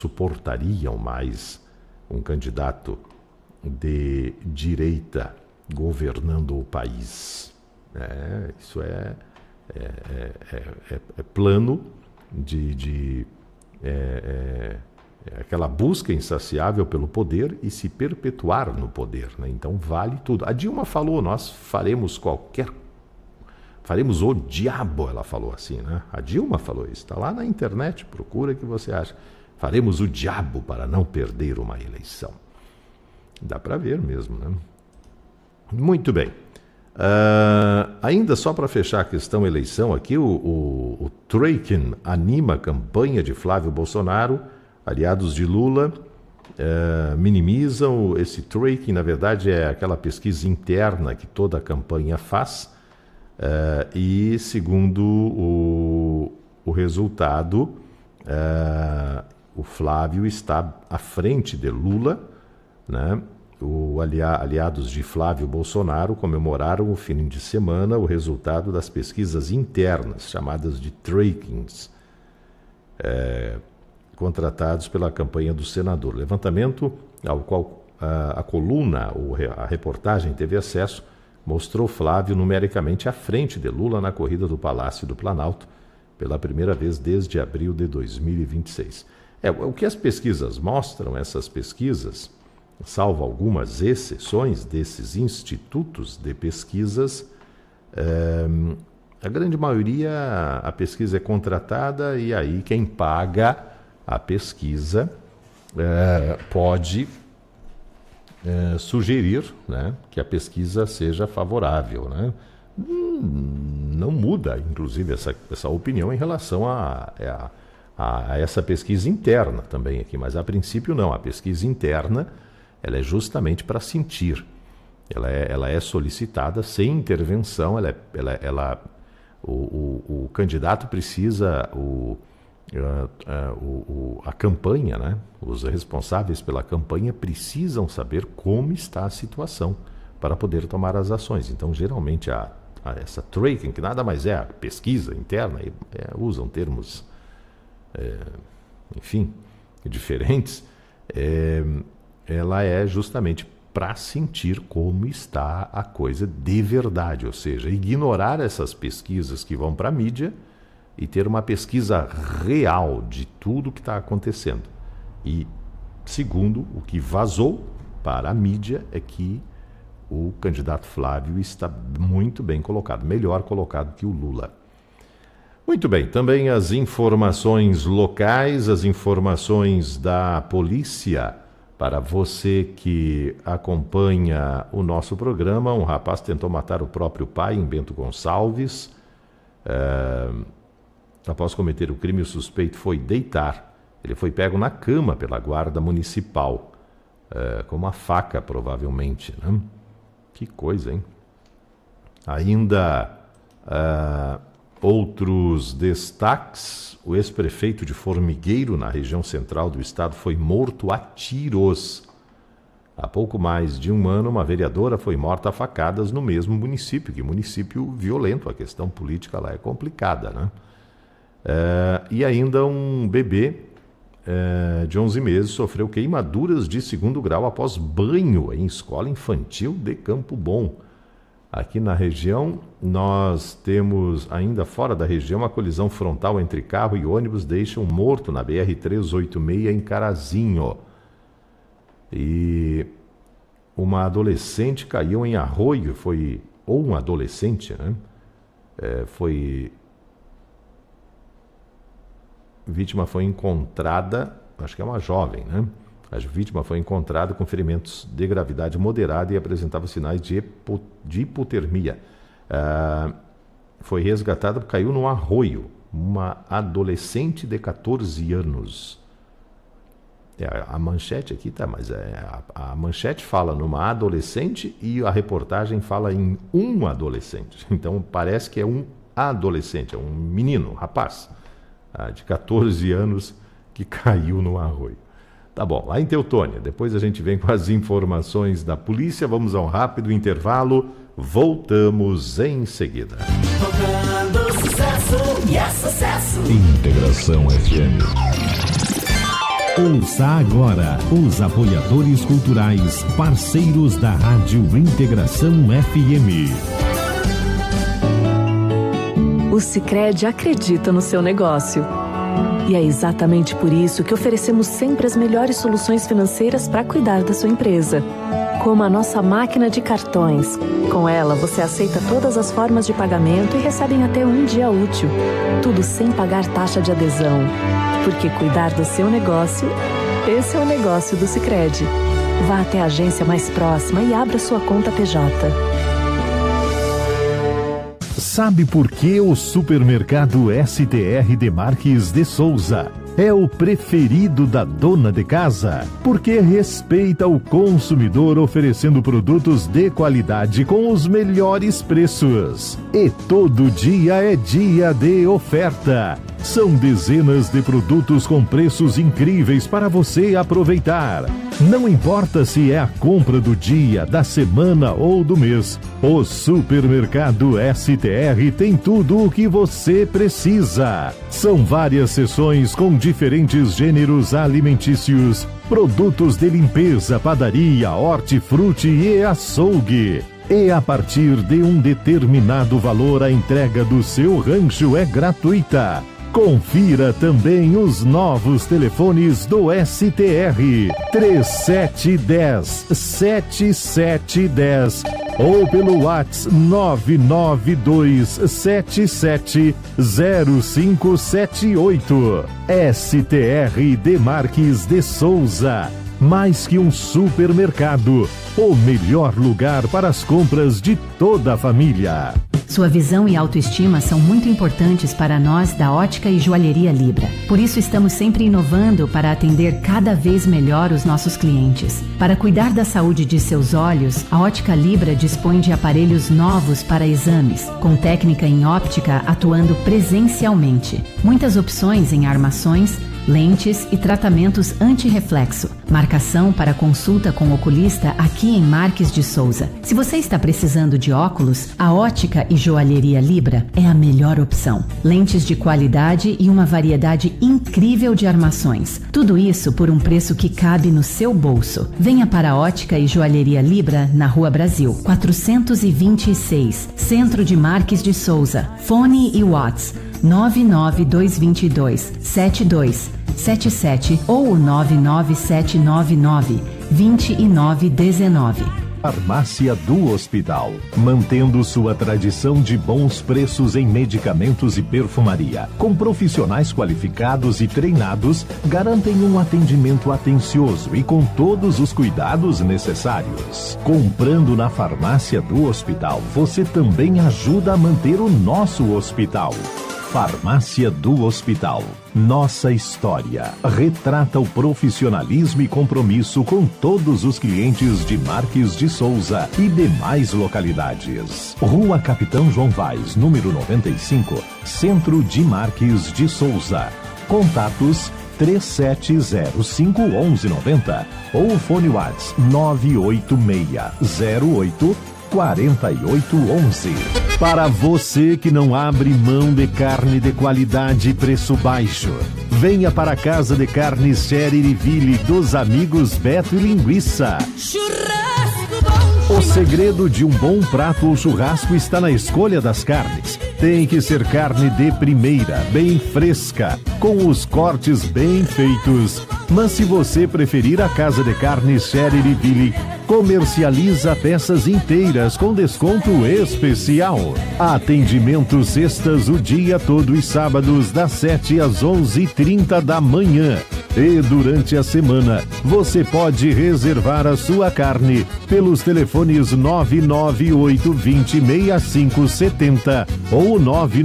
suportariam mais um candidato de direita governando o país. Isso é plano de aquela busca insaciável pelo poder e se perpetuar no poder, né? Então vale tudo. A Dilma falou, nós faremos o diabo, ela falou assim, né? A Dilma falou isso, está lá na internet, procura que você acha. Faremos o diabo para não perder uma eleição. Dá para ver mesmo, né? Muito bem. Ainda só para fechar a questão eleição aqui, o Tracking anima a campanha de Flávio Bolsonaro, aliados de Lula minimizam. Esse Tracking, na verdade, é aquela pesquisa interna que toda a campanha faz, e segundo o resultado, o Flávio está à frente de Lula, né? Aliados de Flávio Bolsonaro comemoraram o fim de semana o resultado das pesquisas internas, chamadas de Trackings, contratados pela campanha do senador. Levantamento ao qual a coluna, a reportagem teve acesso, mostrou Flávio numericamente à frente de Lula na corrida do Palácio do Planalto, pela primeira vez desde abril de 2026. O que as pesquisas mostram, essas pesquisas, salvo algumas exceções desses institutos de pesquisas, a grande maioria, a pesquisa é contratada e aí quem paga a pesquisa pode sugerir, né, que a pesquisa seja favorável, né? Não muda, inclusive, essa opinião em relação a essa pesquisa interna também aqui, mas a princípio não. A pesquisa interna ela é justamente para sentir. Ela é solicitada sem intervenção. O candidato precisa, a campanha, né? Os responsáveis pela campanha precisam saber como está a situação para poder tomar as ações. Então, geralmente, essa tracking, que nada mais é a pesquisa interna, usam termos, enfim, diferentes, ela é justamente para sentir como está a coisa de verdade, ou seja, ignorar essas pesquisas que vão para a mídia e ter uma pesquisa real de tudo que está acontecendo. E, segundo o que vazou para a mídia, é que o candidato Flávio está muito bem colocado, melhor colocado que o Lula. Muito bem, também as informações locais, as informações da polícia. Para você que acompanha o nosso programa, um rapaz tentou matar o próprio pai em Bento Gonçalves. Após cometer o crime, o suspeito foi deitar. Ele foi pego na cama pela guarda municipal, com uma faca, provavelmente, né? Que coisa, hein? Ainda outros destaques. O ex-prefeito de Formigueiro, na região central do estado, foi morto a tiros. Há pouco mais de um ano, uma vereadora foi morta a facadas no mesmo município. Que município violento, a questão política lá é complicada, né? E ainda um bebê de 11 meses sofreu queimaduras de 2º grau após banho em escola infantil de Campo Bom. Aqui na região, nós temos, ainda fora da região, a colisão frontal entre carro e ônibus deixa um morto na BR-386 em Carazinho. E uma adolescente caiu em arroio, ou um adolescente, né? Vítima foi encontrada, acho que é uma jovem, né? A vítima foi encontrada com ferimentos de gravidade moderada e apresentava sinais de hipotermia. Foi resgatada, caiu num arroio, uma adolescente de 14 anos. A manchete aqui tá, mas a manchete fala numa adolescente e a reportagem fala em um adolescente. Então parece que é um adolescente, é um menino, um rapaz, de 14 anos que caiu no arroio. Tá bom, lá em Teutônia, depois a gente vem com as informações da polícia, vamos a um rápido intervalo, voltamos em seguida. Tocando sucesso e é sucesso. Integração FM. Ouça agora os apoiadores culturais, parceiros da Rádio Integração FM. O Sicredi acredita no seu negócio. E é exatamente por isso que oferecemos sempre as melhores soluções financeiras para cuidar da sua empresa. Como a nossa máquina de cartões. Com ela, você aceita todas as formas de pagamento e recebe em até um dia útil. Tudo sem pagar taxa de adesão. Porque cuidar do seu negócio, esse é o negócio do Sicredi. Vá até a agência mais próxima e abra sua conta PJ. Sabe por que o supermercado STR Demarques de Souza é o preferido da dona de casa? Porque respeita o consumidor, oferecendo produtos de qualidade com os melhores preços. E todo dia é dia de oferta. São dezenas de produtos com preços incríveis para você aproveitar. Não importa se é a compra do dia, da semana ou do mês, o supermercado STR tem tudo o que você precisa. São várias seções com diferentes gêneros alimentícios, produtos de limpeza, padaria, hortifruti e açougue. E a partir de um determinado valor, a entrega do seu rancho é gratuita. Confira também os novos telefones do STR 3710-7710 ou pelo WhatsApp 992770578. STR Demarques de Souza, mais que um supermercado, o melhor lugar para as compras de toda a família. Sua visão e autoestima são muito importantes para nós da Ótica e Joalheria Libra. Por isso estamos sempre inovando para atender cada vez melhor os nossos clientes. Para cuidar da saúde de seus olhos, a Ótica Libra dispõe de aparelhos novos para exames, com técnica em óptica atuando presencialmente. Muitas opções em armações, lentes e tratamentos anti-reflexo. Marcação para consulta com oculista aqui em Marques de Souza. Se você está precisando de óculos, a Ótica e Joalheria Libra é a melhor opção. Lentes de qualidade e uma variedade incrível de armações. Tudo isso por um preço que cabe no seu bolso. Venha para a Ótica e Joalheria Libra na Rua Brasil, 426, Centro de Marques de Souza. Fone e WhatsApp 99222-7277 ou 99799-2919. Farmácia do Hospital, mantendo sua tradição de bons preços em medicamentos e perfumaria, com profissionais qualificados e treinados, garantem um atendimento atencioso e com todos os cuidados necessários. Comprando na Farmácia do Hospital, você também ajuda a manter o nosso hospital. Farmácia do Hospital. Nossa história retrata o profissionalismo e compromisso com todos os clientes de Marques de Souza e demais localidades. Rua Capitão João Vaz, número 95, Centro de Marques de Souza. Contatos 3705-1190 ou fone WhatsApp 98608-4811. Para você que não abre mão de carne de qualidade e preço baixo, venha para a Casa de Carnes Cherry dos amigos Beto e Linguiça. O segredo de um bom prato ou churrasco está na escolha das carnes. Tem que ser carne de primeira, bem fresca, com os cortes bem feitos. Mas se você preferir, a Casa de Carnes Cherry comercializa peças inteiras com desconto especial. Atendimento sextas o dia todo e sábados das 7 às 11h30 da manhã. E durante a semana, você pode reservar a sua carne pelos telefones 998206570 ou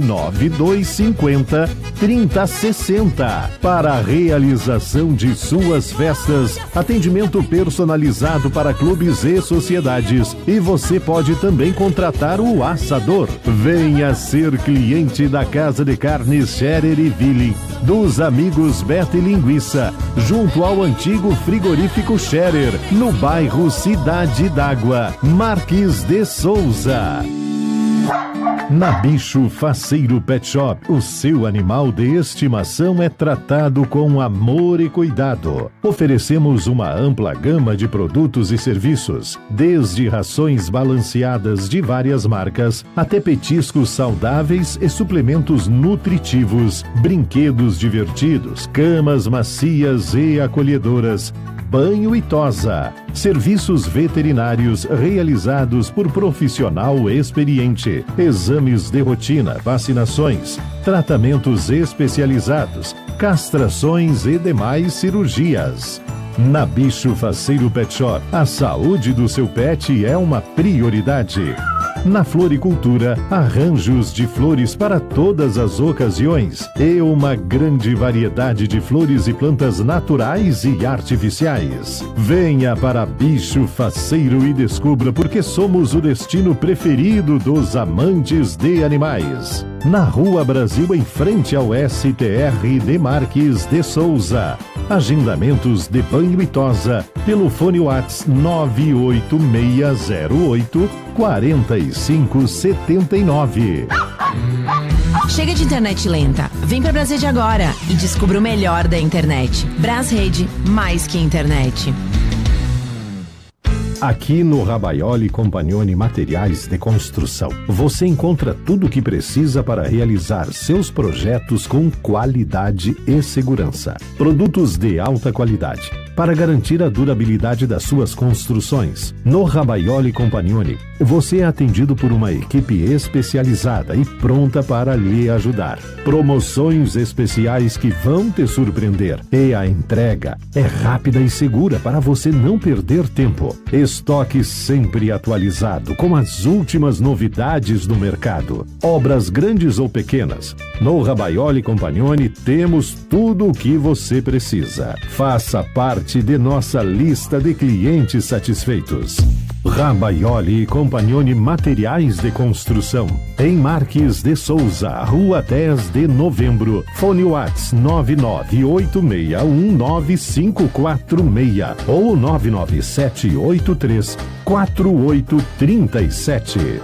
992503060. Para a realização de suas festas, atendimento personalizado para clubes e sociedades. E você pode também contratar o assador. Venha ser cliente da Casa de Carnes Cherry dos amigos Beto e Linguiça, junto ao antigo frigorífico Scherer, no bairro Cidade d'Água, Marques de Souza. Na Bicho Faceiro Pet Shop, o seu animal de estimação é tratado com amor e cuidado. Oferecemos uma ampla gama de produtos e serviços, desde rações balanceadas de várias marcas, até petiscos saudáveis e suplementos nutritivos, brinquedos divertidos, camas macias e acolhedoras, banho e tosa, serviços veterinários realizados por profissional experiente, exames de rotina, vacinações, tratamentos especializados, castrações e demais cirurgias. Na Bicho Faceiro Pet Shop, a saúde do seu pet é uma prioridade. Na floricultura, arranjos de flores para todas as ocasiões e uma grande variedade de flores e plantas naturais e artificiais. Venha para Bicho Faceiro e descubra porque somos o destino preferido dos amantes de animais. Na Rua Brasil, em frente ao STR Demarques de Souza. Agendamentos de banho e tosa pelo fone WhatsApp 98608 4579. Chega de internet lenta. Vem pra Brasrede agora e descubra o melhor da internet. Brasrede, mais que internet. Aqui no Rabaioli Compagnoni Materiais de Construção, você encontra tudo o que precisa para realizar seus projetos com qualidade e segurança. Produtos de alta qualidade para garantir a durabilidade das suas construções. No Rabaioli Compagnoni, você é atendido por uma equipe especializada e pronta para lhe ajudar. Promoções especiais que vão te surpreender. E a entrega é rápida e segura para você não perder tempo. Estoque sempre atualizado com as últimas novidades do mercado. Obras grandes ou pequenas. No Rabaioli Compagnoni temos tudo o que você precisa. Faça parte de nossa lista de clientes satisfeitos. Rabaioli Compagnoni Materiais de Construção, em Marques de Souza, Rua 10 de Novembro. Fone WhatsApp 998619546 ou 997834837.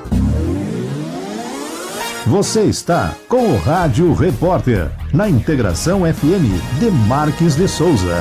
Você está com o Rádio Repórter, na Integração FM de Marques de Souza.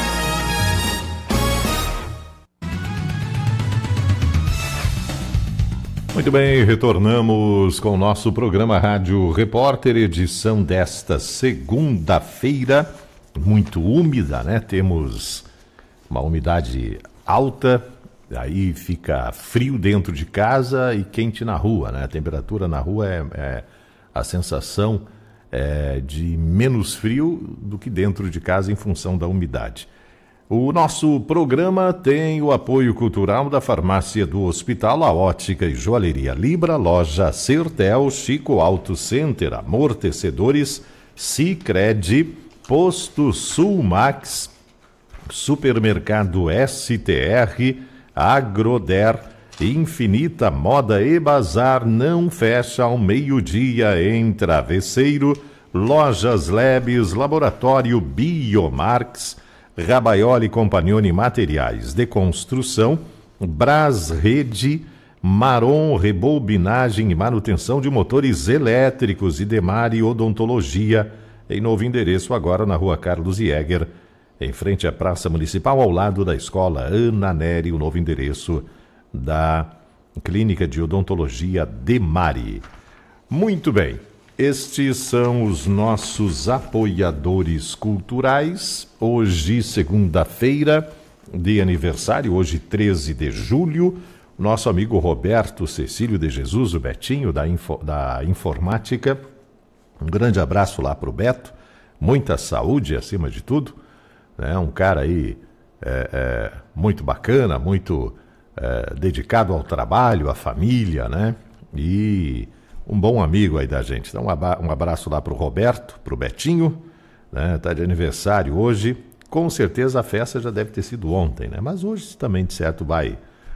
Muito bem, retornamos com o nosso programa Rádio Repórter, edição desta segunda-feira, muito úmida, né? Temos uma umidade alta, aí fica frio dentro de casa e quente na rua, né? A temperatura na rua a sensação de menos frio do que dentro de casa em função da umidade. O nosso programa tem o apoio cultural da Farmácia do Hospital, a Ótica e Joalheria Libra, Loja Sertel, Chico Auto Center, Amortecedores, Sicredi, Posto Sulmax, Supermercado STR, Agroder, Infinita Moda e Bazar não fecha ao meio-dia em Travesseiro, Lojas Lebes, Laboratório Biomarx, Rabaioli Compagnoni Materiais de Construção, Brasrede, Maron Rebobinagem e Manutenção de Motores Elétricos e Demari Odontologia, em novo endereço agora na Rua Carlos Jäger, em frente à Praça Municipal, ao lado da Escola Ana Nery, o novo endereço da Clínica de Odontologia Demari. Muito bem. Estes são os nossos apoiadores culturais. Hoje, segunda-feira de aniversário, hoje 13 de julho, nosso amigo Roberto Cecílio de Jesus, o Betinho da Informática. Um grande abraço lá para o Beto, muita saúde acima de tudo, né? Um cara aí muito bacana, muito dedicado ao trabalho, à família, né? E um bom amigo aí da gente. Então, um abraço lá para o Roberto, para o Betinho, né? Tá de aniversário hoje. Com certeza a festa já deve ter sido ontem, né? Mas hoje também, de certo, vai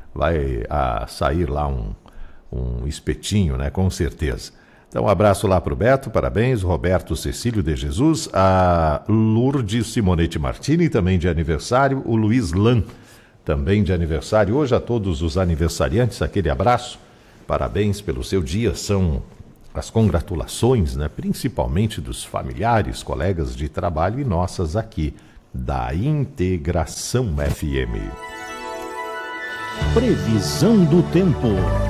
sair lá um espetinho, né? Com certeza. Então, um abraço lá para o Beto, parabéns. Roberto Cecílio de Jesus, a Lourdes Simonete Martini, também de aniversário. O Luiz Lan, também de aniversário. Hoje a todos os aniversariantes, aquele abraço. Parabéns pelo seu dia, são as congratulações, né, principalmente dos familiares, colegas de trabalho e nossas aqui, da Integração FM. Previsão do tempo.